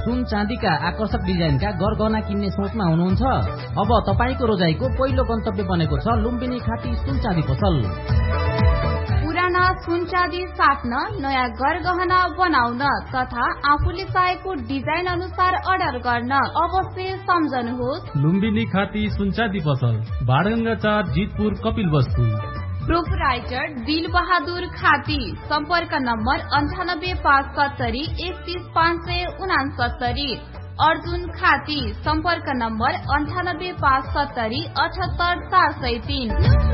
सुन चाँदीका आकर्षक डिजाइनका गरगहना किन्ने सोचमा हुनुहुन्छ? अब तपाईको रोजाइको पहिलो गन्तव्य बनेको छ लुम्बिनी खाती सुन चाँदी पसल। पुराना सुन चाँदी साट्न, नयाँ गरगहना बनाउन तथा आफूले चाहेको डिजाइन अनुसार अर्डर गर्न अवश्य सम्झनुहोस् लुम्बिनी खाती सुन चाँदी पसल, भाडगंगा 4, जितपुर, कपिलवस्तु। प्रोपराइटर दिल बहादुर खाती। सम्पर्क नम्बर 9857 31569। अर्जुन खाती। सम्पर्क number 9857 78403।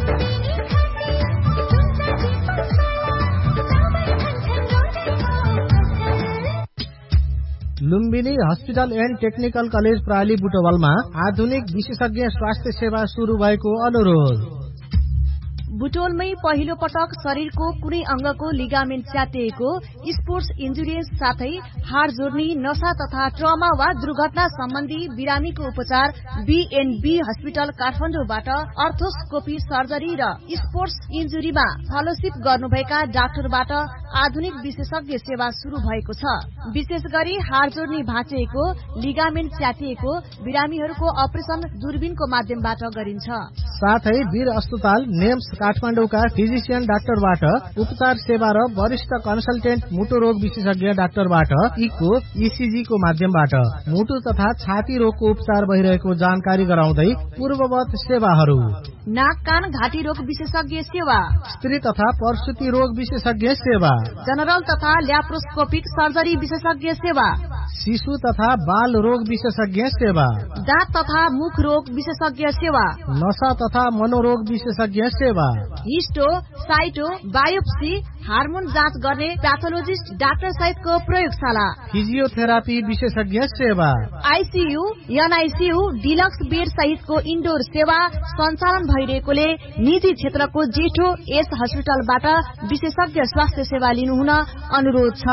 Lumbini hospital and technical college प्राली बुटवलमा आधुनिक विशेषज्ञ स्वास्थ्य सेवा शुरू भएको अनुरोध। बुटोलमै पहिलो पटक शरीरको कुनै अंगको लिगामेन्ट च्यातिएको, स्पोर्ट्स इन्जुरिज साथै हाड जोड्नी, नशा तथा ट्रमा वा दुर्घटना सम्बन्धी बिरामीको उपचार बीएनबी हस्पिटल काठमाडौँबाट अर्थोस्कोपी सर्जरी र स्पोर्ट्स इन्जुरीमा फेलोशिप गर्नुभएका डाक्टरबाट आधुनिक विशेषज्ञ सेवा शुरू भएको छ। विशेष गरी हाड जोड्नी भाँचिएको, लिगामेन्ट च्यातिएको बिरामीहरूको अपरेसन दूरबीनको माध्यमबाट गरिन्छ। साथै वीर अस्पताल नेम्स काठमाडौँका फिजिशियन डाक्टरबाट उपचार सेवा र वरिष्ठ कन्सल्टेन्ट मुटु रोग विशेषज्ञ डाक्टरबाट इको इसिजी को माध्यमबाट मुटु तथा छाती रोगको उपचार भइरहेको जानकारी गराउँदै पूर्ववत सेवाहरू: नाक कान घाँटी रोग विशेषज्ञ सेवा, स्त्री तथा प्रसुति रोग विशेषज्ञ सेवा, जनरल तथा ल्याप्रोस्कोपिक सर्जरी विशेषज्ञ सेवा, शिशु तथा बाल रोग विशेषज्ञ सेवा, दाँत तथा मुख रोग विशेषज्ञ सेवा, नशा तथा मनोरोग विशेषज्ञ सेवा, हिस्टो, साइटो, बायोप्सी, हार्मोन जाँच गर्ने प्याथोलोजिस्ट डाक्टर सहितको प्रयोगशाला, फिजियोथेरापी विशेषज्ञ सेवा, आइसियू, एनआइसियू, डिलक्स बेड सहितको इन्डोर सेवा सञ्चालन भइरहेकोले निजी क्षेत्रको जेठो एस हस्पिटलबाट विशेषज्ञ स्वास्थ्य सेवा लिनुहुन अनुरोध छ।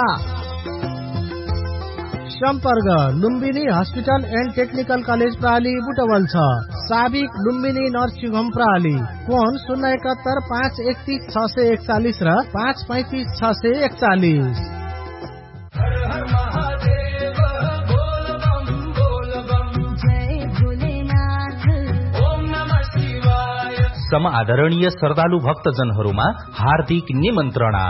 सम्पर्क Lumbini hospital and technical college प्राली Butwal छ। साबिक लुम्बिनी नर्सिङ होम प्राली। फोन 071 531 641 र 535 641। सम आदरणीय श्रद्धालु भक्तजनहरूमा हार्दिक निमन्त्रणा।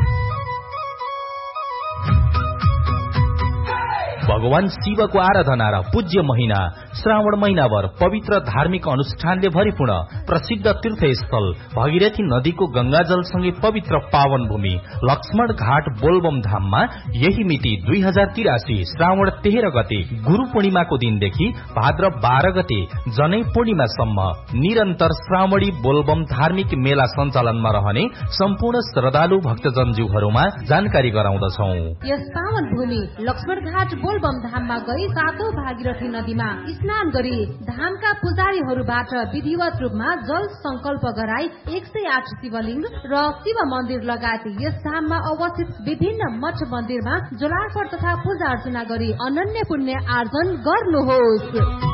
भगवान शिवको आराधना र पूज्य महिना श्रावण महिनाभर पवित्र धार्मिक अनुष्ठानले भरिपूर्ण प्रसिद्ध तीर्थस्थल भगीरथी नदीको गंगाजलसँगै पवित्र पावन भूमि लक्ष्मण घाट बोलबम धाममा यही मिति 2083 श्रावण 13 गते गुरु पूर्णिमाको दिनदेखि भाद्र 12 गते जनै पूर्णिमासम्म निरन्तर श्रावणी बोलबम धार्मिक मेला सञ्चालनमा रहने सम्पूर्ण श्रद्धालु भक्तजनज्यूहरूमा जानकारी गराउँदछौ। यस पावन भूमि लक्ष्मण घाट बोलबम धाममा गई सातौं भागीरथी नदीमा स्नान गरी धामका पुजारीहरूबाट विधिवत रूपमा जल संकल्प गराई 108 शिवलिंग र शिव मन्दिर लगायत यस धाममा अवस्थित विभिन्न मठ मन्दिरमा जलार्पण तथा पूजा अर्चना गरी अनन्य पुण्य आर्जन गर्नुहोस्।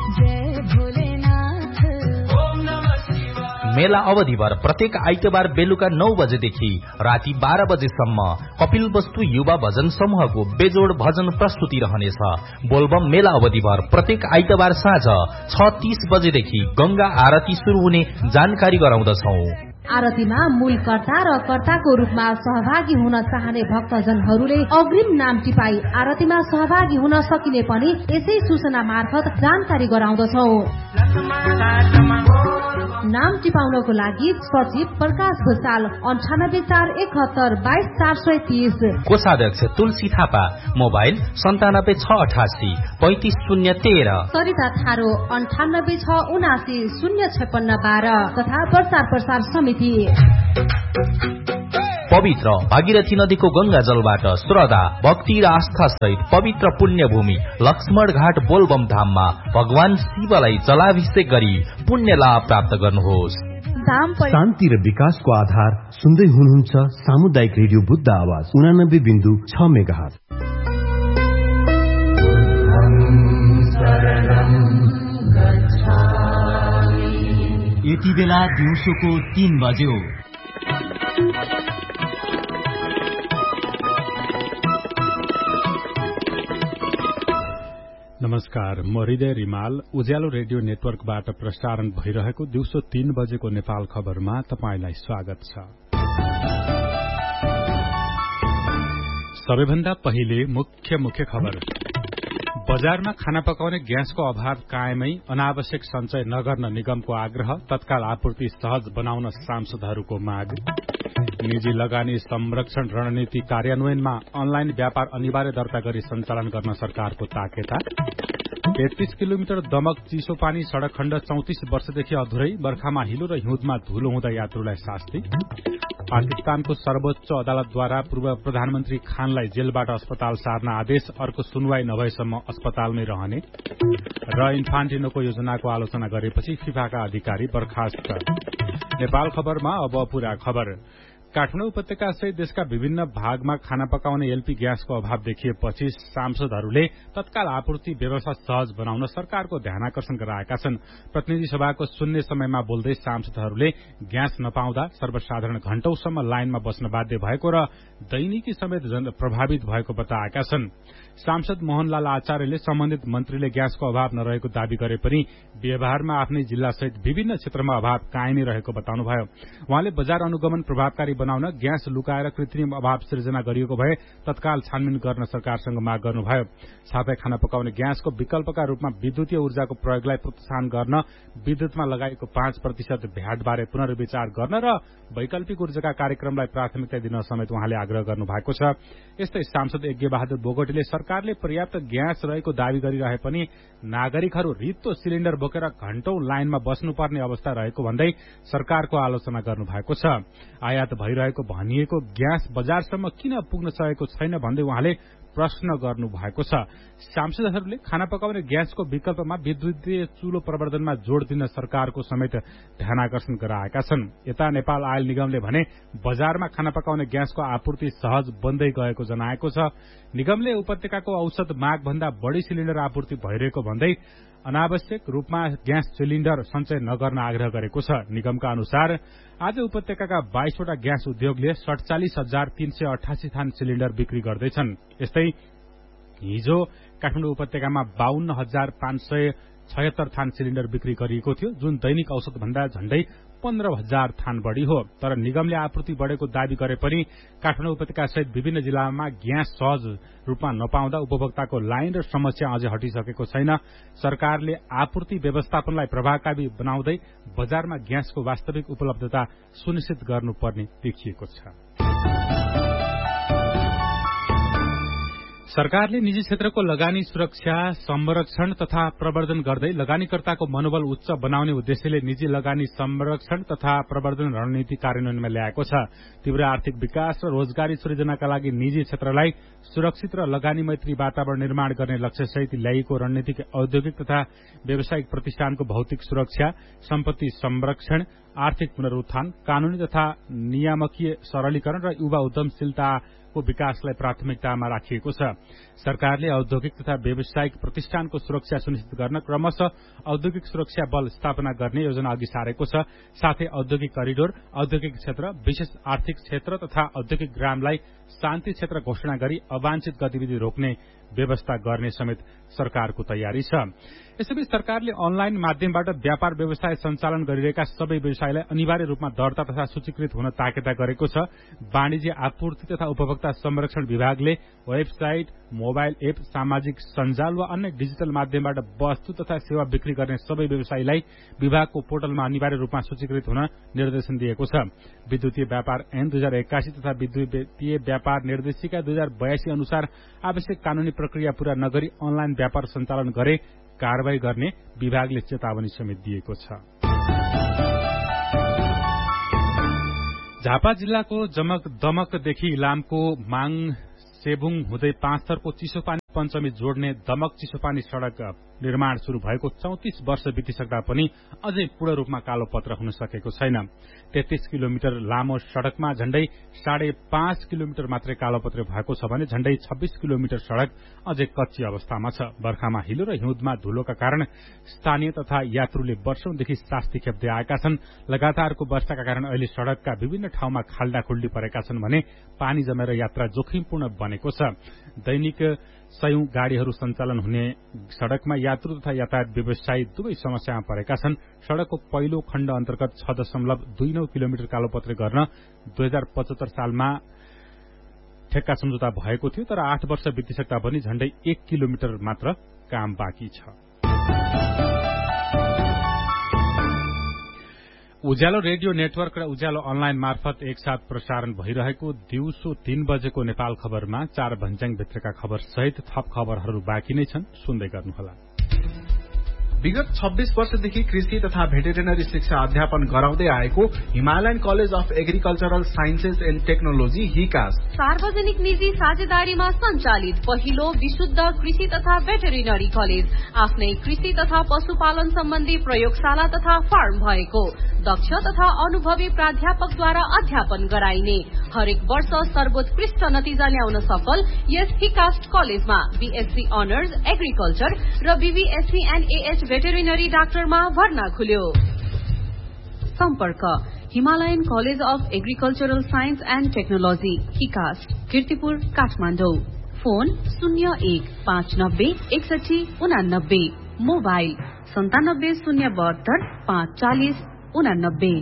मेला अवधिभर प्रत्येक आइतबार बेलुका 9 बजेदेखि राति 12 बजेसम्म कपिलवस्तु युवा भजन समूहको बेजोड भजन प्रस्तुति रहनेछ। बोलबम मेला अवधिभर प्रत्येक आइतबार साँझ 6:30 बजेदेखि गंगा आरती शुरू हुने जानकारी गराउँदछौ। आरतीमा मूल कर्ता र कर्ताको रूपमा सहभागी हुन चाहने भक्तजनहरूले अग्रिम नाम टिपाई आरतीमा सहभागी हुन सकिने पनि यसै सूचना मार्फत जानकारी गराउँदछौ। नाम टिपाउनको लागि सचिव प्रकाश भूषाल 9841722430। कोषाध्यक्ष तुलसी थापा मोबाइल 9768 35013। सरिता थारो 9867905612 तथा प्रचार समिति। पवित्र भागीरथी नदीको गंगा जलबाट श्रद्धा भक्ति र आस्था सहित पवित्र पुण्य भूमि लक्ष्मण घाट बोलबम धाममा भगवान शिवलाई जलाभिषेक गरी पुण्य लाभ प्राप्त गर्नुहोस्। शान्ति र विकासको आधार सुन्दै हुनुहुन्छ सामुदायिक रेडियो बुद्ध आवाज 89.6 मेगाहर्ज। यति बेला दिउँसोको 3 बज्यो। नमस्कार, म हृदय रिमाल उज्यालो रेडियो नेटवर्कबाट प्रसारण भइरहेको दिउँसो 3 बजेको नेपाल खबरमा तपाईंलाई स्वागत छ। सबैभन्दा पहिले मुख्य खबर। बजारमा खाना पकाउने ग्यासको अभाव कायमै, अनावश्यक सञ्चय नगर्न निगमको आग्रह, तत्काल आपूर्ति सहज बनाउन सांसदहरूको माग। निजी लगानी संरक्षण रणनीति कार्यान्वयनमा अनलाइन व्यापार अनिवार्य दर्ता गरी सञ्चालन गर्न सरकारको ताकेता। 33 किलोमिटर दमक चिसो पानी सड़क खण्ड 34 वर्षदेखि अधुरै, बर्खामा हिलो र हिउँदमा धुलो हुँदा यात्रुलाई शास्ति। पाकिस्तानको सर्वोच्च अदालतद्वारा पूर्व प्रधानमन्त्री खानलाई जेलबाट अस्पताल सार्न आदेश, अर्को सुनवाई नभएसम्म अस्पतालमै रहने। र इन्फान्टिनोको योजनाको आलोचना गरेपछि फिफाका अधिकारी बर्खास्त। नेपाल खबरमा अब पूरा खबर। काठमाडौँ उपत्यका सहित देशका विभिन्न भागमा खाना पकाउने एलपी ग्यासको अभाव देखिएपछि सांसदहरूले तत्काल आपूर्ति व्यवस्था सहज बनाउन सरकारको ध्यानाकर्षण गराएका छन्। प्रतिनिधि सभाको शून्य समयमा बोल्दै सांसदहरूले ग्यास नपाउँदा सर्वसाधारण घण्टौंसम्म लाइनमा बस्न बाध्य भएको र दैनिकी समेत प्रभावित भएको बताएका छन्। सांसद मोहनलाल आचार्यले सम्बन्धित मन्त्रीले ग्यासको अभाव नरहेको दावी गरे पनि व्यवहारमा आफ्नै जिल्लासहित विभिन्न क्षेत्रमा अभाव कायमै रहेको बताउनुभयो। उहाँले बजार अनुगमन प्रभावकारी बनाउन ग्यास लुकाएर कृत्रिम अभाव सिर्जना गरिएको भए तत्काल छानबिन गर्न सरकारसँग माग गर्नुभयो। साथै खाना पकाउने ग्यासको विकल्पका रूपमा विद्युतीय ऊर्जाको प्रयोगलाई प्रोत्साहन गर्न विद्युतमा लगाएको 5% भ्याटबारे पुनर्विचार गर्न र वैकल्पिक ऊर्जाका कार्यक्रमलाई प्राथमिकता दिन समेत उहाँले आग्रह गर्नु भएको छ। यस्तै सांसद यज्ञबहादुर बोगटीले सरकारले पर्याप्त ग्यास रहेको दावी गरिरहे पनि नागरिकहरू रित्तो सिलिण्डर बोकेर घण्टौं लाइनमा बस्नुपर्ने अवस्था रहेको भन्दै सरकारको आलोचना गर्नु भएको छ। आयात भइरहेको भनिएको ग्यास बजारसम्म किन पुग्न सकेको छैन भन्दै उहाँले प्रश्न गर्नु भएको छ। सांसदहरूले खाना पकाउने ग्यासको विकल्पमा विद्युतीय चुलो प्रवर्धनमा जोड़ दिन सरकारको समेत ध्यानाकर्षण गराएका छन्। यता नेपाल आयल निगमले भने बजारमा खाना पकाउने ग्यासको आपूर्ति सहज बन्दै गएको जनाएको छ। निगमले उपत्यकाको औसत माग भन्दा बढ़ी सिलिण्डर आपूर्ति भइरहेको भन्दै अनावश्यक रूपमा ग्यास सिलिण्डर सञ्चय नगर्न आग्रह गरेको छ। निगमका अनुसार आज उपत्यकाका 22 वटा ग्यास उद्योगले 47,388 थान सिलिण्डर बिक्री गर्दैछन्। यस्तै हिजो काठमाडौँ उपत्यकामा 52,576 थान सिलिण्डर बिक्री गरिएको थियो, जुन दैनिक औसत भन्दा झण्डै 15,000 थान बढ़ी हो। तर निगमले आपूर्ति बढ़ेको दावी गरे पनि काठमाडौँ उपत्यका सहित विभिन्न जिल्लामा ग्यास सहज रूपमा नपाउँदा उपभोक्ताको लाइन र समस्या अझै हटिसकेको छैन। सरकारले आपूर्ति व्यवस्थापनलाई प्रभावकारी बनाउँदै बजारमा ग्यासको वास्तविक उपलब्धता सुनिश्चित गर्नुपर्ने देखिएको छ। सरकारले निजी क्षेत्रको लगानी सुरक्षा, संरक्षण तथा प्रवर्धन गर्दै लगानीकर्ताको मनोबल उच्च बनाउने उद्देश्यले निजी लगानी संरक्षण तथा प्रवर्धन रणनीति कार्यान्वयनमा ल्याएको छ। तीव्र आर्थिक विकास र रोजगारी सृजनाका लागि निजी क्षेत्रलाई सुरक्षित र लगानी मैत्री वातावरण निर्माण गर्ने लक्ष्यसहित ल्याइएको रणनीतिक औद्योगिक तथा व्यावसायिक प्रतिष्ठानको भौतिक सुरक्षा, सम्पत्ति संरक्षण, आर्थिक पुनरुत्थान, कानूनी तथा नियामकीय सरलीकरण र युवा उद्यमशीलताको विकासलाई प्राथमिकतामा राखिएको छ। सरकारले औद्योगिक तथा व्यावसायिक प्रतिष्ठानको सुरक्षा सुनिश्चित गर्न क्रमशः औद्योगिक सुरक्षा बल स्थापना गर्ने योजना अघि सारेको छ। साथै औद्योगिक करिडोर, औद्योगिक क्षेत्र, विशेष आर्थिक क्षेत्र तथा औद्योगिक ग्रामलाई शान्ति क्षेत्र घोषणा गरी अवांछित गतिविधि रोक्ने व्यवस्था गर्ने समेत सरकारको तयारी छ। यसैबीच सरकारले अनलाइन माध्यमबाट व्यापार व्यवसाय सञ्चालन गरिरहेका सबै व्यवसायलाई अनिवार्य रूपमा दर्ता तथा सूचीकृत हुन ताकेता गरेको छ। वाणिज्य आपूर्ति तथा उपभोक्ता संरक्षण विभागले वेबसाइट, मोबाइल एप, सामाजिक सञ्जाल वा अन्य डिजिटल माध्यमबाट वस्तु तथा सेवा बिक्री गर्ने सबै व्यवसायीलाई विभागको पोर्टलमा अनिवार्य रूपमा सूचीकृत हुन निर्देशन दिएको छ। विद्युतीय व्यापार ऐन 2081 तथा विद्युतीय व्यापार निर्देशिका 2082 अनुसार आवश्यक कानूनी प्रक्रिया पूरा नगरी अनलाइन व्यापार सञ्चालन गरे कारवाही गर्ने विभागले चेतावनी समेत दिएको छ। झापा जिल्लाको दमकदेखि इलामको माङ सेबुङ हुँदै पाँचथरको चिसोपानी पञ्चमी जोड्ने दमक चिसोपानी सड़क निर्माण शुरू भएको 34 वर्ष बितिसक्दा पनि अझै पूर्ण रूपमा कालो पत्र हुन सकेको छैन। 33 किलोमिटर लामो सड़कमा झण्डै 5.5 किलोमिटर मात्रै कालोपत्र भएको छ भने झण्डै 26 किलोमिटर सड़क अझै कच्ची अवस्थामा छ। बर्खामा हिलो र हिउँदमा धुलोका कारण स्थानीय तथा यात्रुले वर्षौंदेखि शास्ति खेप्दै आएका छन्। लगातारको वर्षाका कारण अहिले सड़कका विभिन्न ठाउँमा खाल्डाखुल्डी परेका छन् भने पानी जमेर यात्रा जोखिमपूर्ण बनेको छ। दैनिक सयौं गाड़ीहरू सञ्चालन हुने सड़कमा यात्रु तथा यातायात व्यवसायी दुवै समस्यामा परेका छन्। सड़कको पहिलो खण्ड अन्तर्गत 6.29 किलोमिटर कालोपत्रे गर्न 2075 सालमा ठेक्का सम्झौता भएको थियो, तर 8 वर्ष बितिसक्दा पनि झण्डै 1 किलोमिटर मात्र काम बाँकी छ। उज्यालो रेडियो नेटवर्क र उज्यालो अनलाइन मार्फत एकसाथ प्रसारण भइरहेको दिउँसो 3 बजेको नेपाल खबरमा 4 भन्ज्याङ भित्रका खबर सहित थप खबरहरू बाँकी नै छन्, सुन्दै गर्नुहोला। विगत 26 वर्षदेखि कृषि तथा भेटेरिनरी शिक्षा अध्यापन गराउँदै आएको Himalayan college of agricultural sciences and technology हिकास सार्वजनिक निजी साझेदारीमा सञ्चालित पहिलो विशुद्ध कृषि तथा भेटेरिनरी कलेज, आफ्नै कृषि तथा पशुपालन सम्बन्धी प्रयोगशाला तथा फार्म भएको, दक्ष तथा अनुभवी प्राध्यापकद्वारा अध्यापन गराइने, हरेक वर्ष सर्वोत्कृष्ट नतिजा ल्याउन सफल यस हिकास्ट कलेजमा बीएससी अनर्स एग्रिकल्चर र बीबीएससी एन्ड एएच भेटेरिनरी डाक्टरमा भर्ना खुल्यो। सम्पर्क Himalayan college of agricultural science and technology हिकास्ट, Kirtipur, Kathmandu. Phone 01596189, mobile 9702 540 89।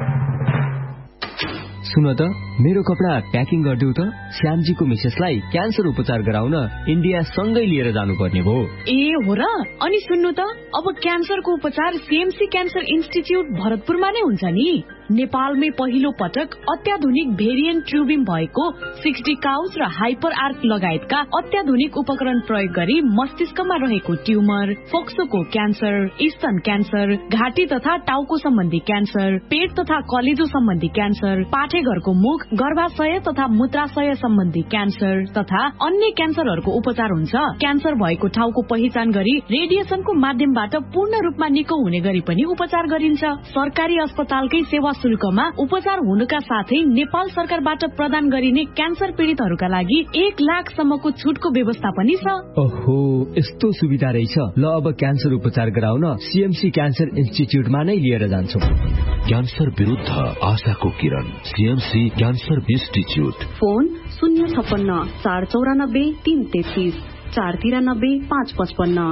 सुन त, मेरो कपडा प्याकिङ गरिदेऊ त। श्यामजीको मिसेसलाई क्यान्सर उपचार गराउन इन्डिया सँगै लिएर जानुपर्ने भयो। ए हो र? अनि सुन्नु त, अब क्यान्सरको उपचार सीएमसी क्यान्सर इन्स्टिच्युट भरतपुरमा नै हुन्छ नि। नेपालमै पहिलो पटक अत्याधुनिक भेरिएन्ट ट्युबिम भएको 60 काउस र हाइपर आर्क लगायतका अत्याधुनिक उपकरण प्रयोग गरी मस्तिष्कमा रहेको ट्युमर, फोक्सोको क्यान्सर, स्तन क्यान्सर, घाँटी तथा टाउको सम्बन्धी क्यान्सर, पेट तथा कलेजो सम्बन्धी क्यान्सर, पाठेघरको मुख, गर्भाशय तथा मूत्राशय सम्बन्धी क्यान्सर तथा अन्य क्यान्सरहरूको उपचार हुन्छ। क्यान्सर भएको ठाउँको पहिचान गरी रेडिएसनको माध्यमबाट पूर्ण रूपमा निको हुने गरी पनि उपचार गरिन्छ। सरकारी अस्पतालकै सेवा शुल्कमा उपचार हुनुका साथै नेपाल सरकारबाट प्रदान गरिने क्यान्सर पीड़ितहरूका लागि 1 लाखसम्मको छुटको व्यवस्था पनि छ। ओहो, यस्तो सुविधा रहेछ। ल, अब क्यान्सर उपचार गराउन सीएमसी क्यान्सर इन्स्टिच्युटमा नै लिएर जान्छौं। क्यान्सर विरुद्ध आशाको किरण, सीएमसी क्यान्सर इन्स्टिच्युट। फोन 056 494 333 493 555।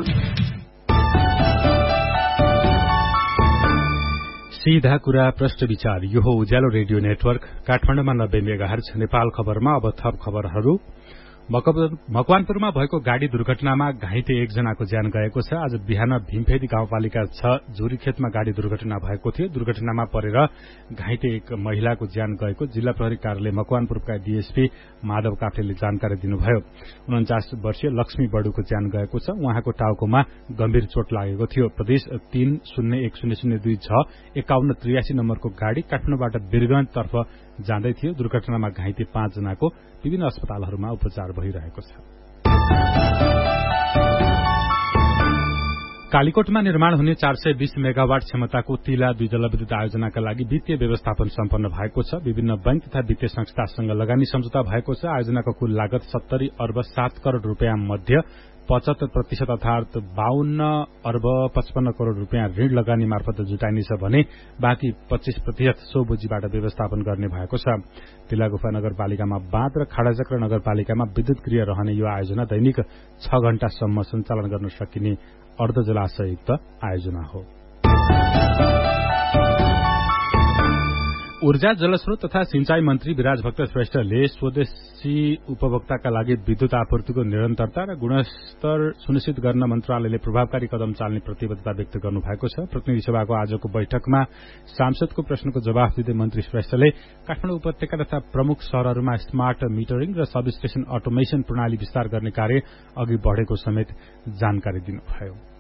सीधा कुरा प्रश्न विचार, यो हो उज्यालो रेडियो नेटवर्क काठमाडौँमा 90 मेगाहर्ज। नेपाल खबरमा अब थप खबरहरू। मकवानपुरमा भएको गाड़ी दुर्घटनामा घाइते 1 जनाको ज्यान गएको छ। आज बिहान भीमफेदी गाउँपालिका 6 झुरीखेतमा गाड़ी दुर्घटना भएको थियो। दुर्घटनामा परेर घाइते 1 महिलाको ज्यान गएको जिल्ला प्रहरी कार्यालय मकवानपुरका डीएसपी माधव काफ्लेले जानकारी दिनुभयो। 49 वर्षीय लक्ष्मी बडुको ज्यान गएको छ। उहाँको टाउकोमा गम्भीर चोट लागेको थियो। प्रदेश 301002 5183 नम्बरको गाड़ी काठमाडौँबाट वीरगञ्जतर्फ जाँदै थियो। दुर्घटनामा घाइते 5 जनाको विभिन्न अस्पतालहरूमा उपचार भइरहेको छ। कालीकोटमा निर्माण हुने 420 मेगावाट क्षमताको तिला 2 जलविद्युत आयोजनाका लागि वित्तीय व्यवस्थापन सम्पन्न भएको छ। विभिन्न बैंक तथा वित्तीय संस्थासँग लगानी सम्झौता भएको छ। आयोजनाको कुल लागत 70 अर्ब 7 करोड़ रूपियाँ मध्ये 75% अर्थात 52 अर्ब 55 करोड़ रूपियाँ ऋण लगानी मार्फत जुटाइनेछ भने बाँकी 25% सो बुझीबाट व्यवस्थापन गर्ने भएको छ। तिलागुफा नगरपालिकामा बाँध र खाडाचक्र नगरपालिकामा विद्युत गृह रहने यो आयोजना दैनिक 6 घण्टासम्म सञ्चालन गर्न सकिने अर्ध जलाशययुक्त आयोजना हो। ऊर्जा, जलस्रोत तथा सिंचाई मन्त्री विराजभक्त श्रेष्ठले स्वदेशी उपभोक्ताका लागि विद्युत आपूर्तिको निरन्तरता र गुणस्तर सुनिश्चित गर्न मन्त्रालयले प्रभावकारी कदम चाल्ने प्रतिबद्धता व्यक्त गर्नुभएको छ। प्रतिनिधि सभाको आजको बैठकमा सांसदको प्रश्नको जवाफ दिँदै मन्त्री श्रेष्ठले काठमाडौँ उपत्यका तथा प्रमुख शहरहरूमा स्मार्ट मिटरिङ र सब स्टेशन अटोमेशन प्रणाली विस्तार गर्ने कार्य अघि बढ़ेको समेत जानकारी दिनुभयो।